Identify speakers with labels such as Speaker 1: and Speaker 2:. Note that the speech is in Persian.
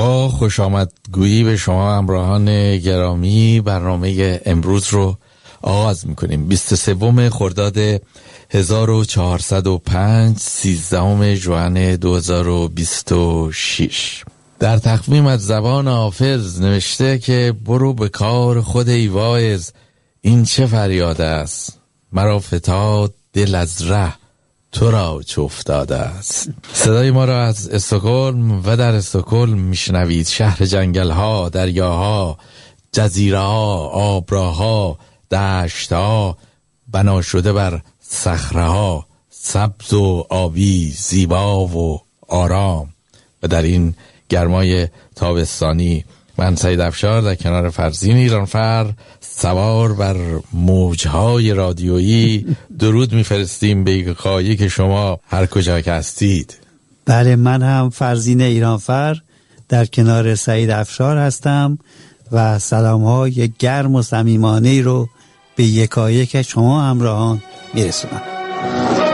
Speaker 1: با خوش آمد گویی به شما همراهان گرامی برنامه امروز رو آغاز میکنیم. 23 خرداد 1405 13 ژوئن 2026. در تقویم از زبان حافظ نوشته که برو به کار خود ای واعظ، این چه فریاد است، مرا فتاد دل از ره تو را چه افتاده است. صدای ما را از استکهلم و در استکهلم میشنوید. شهر جنگل‌ها، دریاها، جزیره‌ها، آبراها، دشت‌ها، بنا شده بر صخره‌ها، سبز و آبی، زیبا و آرام. و در این گرمای تابستانی من سعید افشار در کنار فرزین ایرانفر سوار بر موجهای رادیویی درود میفرستیم به یکایک که شما هر کجا که هستید.
Speaker 2: بله، من هم فرزین ایرانفر در کنار سعید افشار هستم و سلام‌های گرم و صمیمانه‌ای رو به یکایک شما همراهان میرسونم.